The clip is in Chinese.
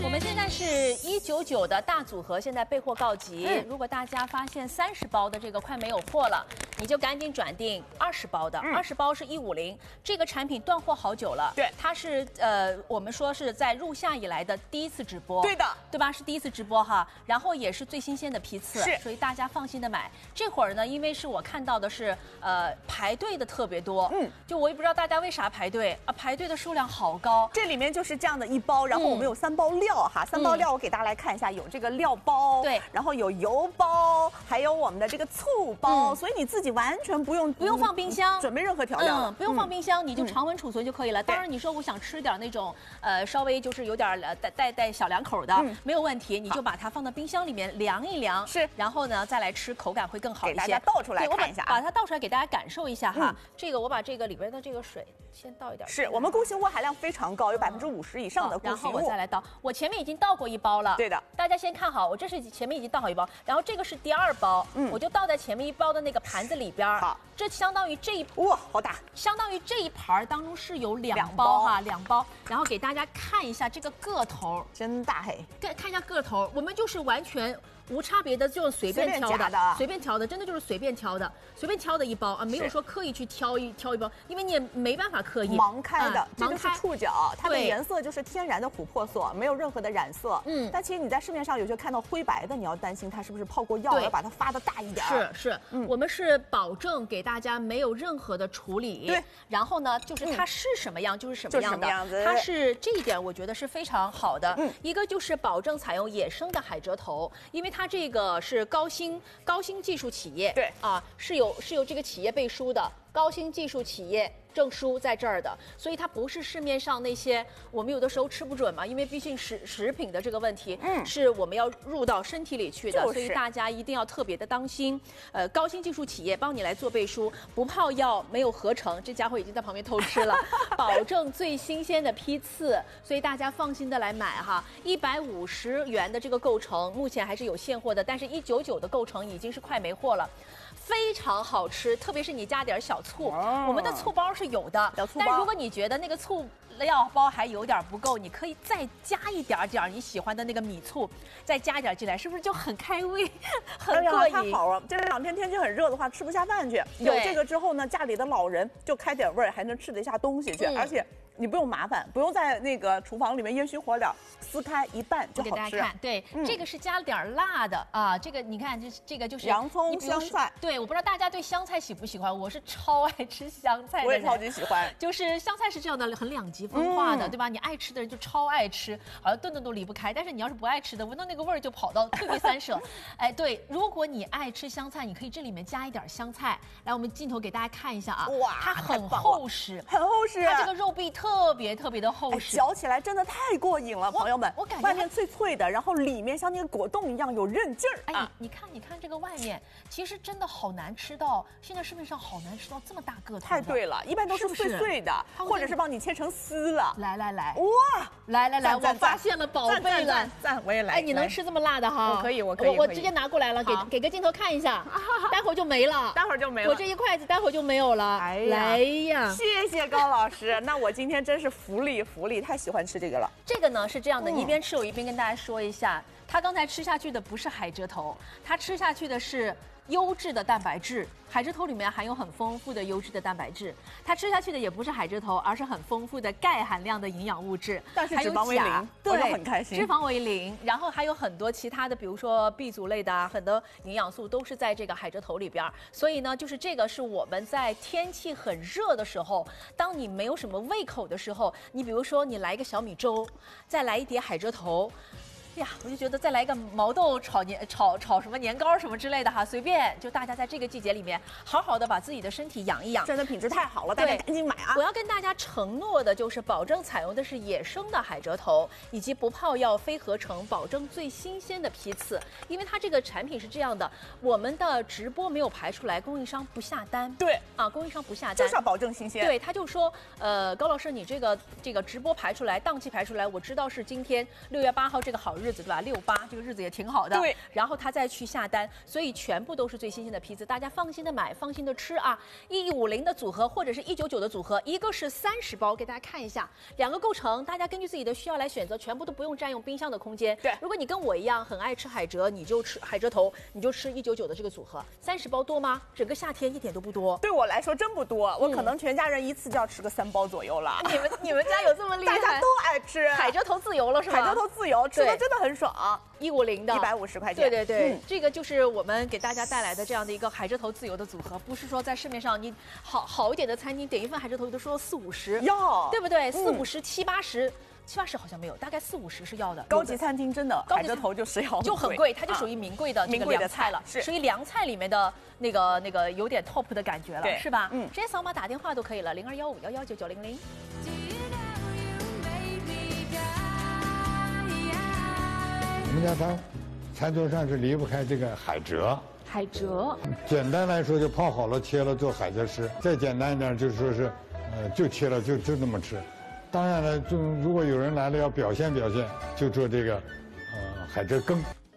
我们现在是199的大组合，现在备货告急。如果大家发现30包的这个快没有货了，你就赶紧转订20包的，20包是150。这个产品断货好久了， 对， 它是我们说是在入夏以来的第一次直播， 对的， 对吧？是第一次直播哈，然后也是最新鲜的批次， 是， 所以大家放心的买。这会儿呢，因为是我看到的是排队的特别多，就我也不知道大家为啥排队啊，排队的数量好高。 这里面就是这样的一包，然后我们有3包料哈，3包料我给大家来看一下，有这个料包， 对， 然后有油包，还有我们的这个醋包，所以你自己完全不用放冰箱， 准备任何调料， 不用放冰箱，你就常温储存就可以了。当然你说我想吃点那种稍微就是有点带小两口的，没有问题，你就把它放到冰箱里面凉一凉， 是， 然后呢再来吃，口感会更好一些。 给大家倒出来看一下， 把它倒出来给大家感受一下哈。这个我把这个里边的这个水先倒一点， 是我们固形物含量非常高，有50%以上的固形物。 然后我再来倒，我前面已经倒过1包了， 对的， 大家先看好，我这是前面已经倒好1包，然后这个是第2包，我就倒在前面1包的那个盘子里边。 好， 这相当于这一哇，好大， 相当于这一盘当中是有2包哈，2包，然后给大家看一下这个个头， 真大嘿， 看一下个头，我们就是完全无差别的，就是随便挑的，随便挑的，真的就是随便挑的1包啊，没有说刻意去挑一包，因为你也没办法刻意盲开的，这就是触角，它的对颜色就是天然的琥珀色，没有任何的染色。但其实你在市面上有些看到灰白的，你要担心它是不是泡过药，要把它发的大一点。 是，我们是保证给大家没有任何的处理。 对， 然后呢，就是它是什么样就是什么样的， 样子它是这一点我觉得是非常好的。一个就是保证采用野生的海蜇头，因为它这个是高新技术企业， 对啊，是有这个企业背书的。高新技术企业证书在这儿的，所以它不是市面上那些我们有的时候吃不准嘛，因为毕竟食品的这个问题，是我们要入到身体里去的，所以大家一定要特别的当心。高新技术企业帮你来做背书，不泡药，没有合成，这家伙已经在旁边偷吃了，保证最新鲜的批次，所以大家放心的来买哈。150元的这个构成目前还是有现货的，但是199的构成已经是快没货了。非常好吃，特别是你加点小醋，我们的醋包是有的，但如果你觉得那个醋料包还有点不够，你可以再加一点你喜欢的那个米醋，再加一点进来，是不是就很开胃，很过瘾？ 太好了！这2天天气很热的话，吃不下饭去。有这个之后呢，家里的老人就开点味儿，还能吃得下东西去，而且你不用麻烦，不用在那个厨房里面烟熏火燎，撕开一拌就好吃。 给大家看，对，这个是加了点辣的啊，这个你看，这个就是洋葱、香菜。 对，我不知道大家对香菜喜不喜欢，我是超爱吃香菜的， 我也超级喜欢。 就是香菜是这样的，很2极分化的，对吧？你爱吃的人就超爱吃，好像顿顿都离不开。但是你要是不爱吃的，闻到那个味儿就跑到退避3舍。哎，对，如果你爱吃香菜，你可以这里面加一点香菜。来，我们镜头给大家看一下啊， 哇， 它很厚实， 很厚实， 它这个肉壁特别的厚实， 嚼起来真的太过瘾了，朋友们。 我感觉外面脆脆的，然后里面像那个果冻一样有韧劲儿。 哎，你看这个外面，其实真的好难吃到，现在市面上好难吃到这么大个头。 太对了，一般都是碎碎的，或者是帮你切成丝了。 来， 哇， 来，我发现了宝贝了， 赞，我也来。 哎，你能吃这么辣的哈？ 我可以，我直接拿过来了，给个镜头看一下，待会儿就没了，我这一筷子待会儿就没有了。来呀， 谢谢高老师，那我今天真是福利，太喜欢吃这个了。 这个呢是这样的，一边吃我一边跟大家说一下，他刚才吃下去的不是海蜇头，他吃下去的是优质的蛋白质。海蜇头里面含有很丰富的优质的蛋白质，它吃下去的也不是海蜇头，而是很丰富的钙含量的营养物质， 但是脂肪为0， 对， 很开心。 脂肪为0，然后还有很多其他的，比如说 B 族类的啊，很多营养素都是在这个海蜇头里边。所以呢，就是这个是我们在天气很热的时候，当你没有什么胃口的时候，你比如说你来一个小米粥，再来一碟海蜇头。哎呀，我就觉得再来一个毛豆炒什么年糕什么之类的哈，随便，就大家在这个季节里面好好的把自己的身体养一养， 真的品质太好了，大家赶紧买啊！ 我要跟大家承诺的就是保证采用的是野生的海蜇头，以及不泡药、非合成，保证最新鲜的批次。因为它这个产品是这样的，我们的直播没有排出来，供应商不下单。 对啊，供应商不下单， 就是要保证新鲜。 对，他就说，高老师，你这个直播排出来，档期排出来，我知道是今天6月8号这个好日日子，对吧？68这个日子也挺好的。 对。 然后他再去下单，所以全部都是最新鲜的批次，大家放心的买，放心的吃啊！150的组合或者是199的组合，一个是30包，给大家看一下，2个构成，大家根据自己的需要来选择，全部都不用占用冰箱的空间。 对。 如果你跟我一样很爱吃海蜇，你就吃海蜇头，你就吃199的这个组合，30包多吗？整个夏天一点都不多。 对我来说真不多，我可能全家人一次就要吃个3包左右了。 你们家有这么厉害？ 大家都爱吃海蜇头自由了是吧？ 海蜇头自由，吃的真的很爽。 150的 150块钱。 对，这个就是我们给大家带来的这样的一个海蜇头自由的组合，不是说在市面上你好一点的餐厅点一份海蜇头都说40-50， 要对不对？40-50、70-80好像没有，大概40-50是要的。 高级餐厅真的海蜇头就是要就很贵，它就属于名贵的这个凉菜了，属于凉菜里面的那个有点 top 的感觉了，是吧？直接扫码打电话都可以了，0215119900。 我们家餐桌上是离不开这个海蜇。 海蜇， 简单来说就泡好了切了做海蜇丝，再简单一点就说是，就切了就那么吃。当然了，就如果有人来了要表现表现，就做这个，海蜇羹。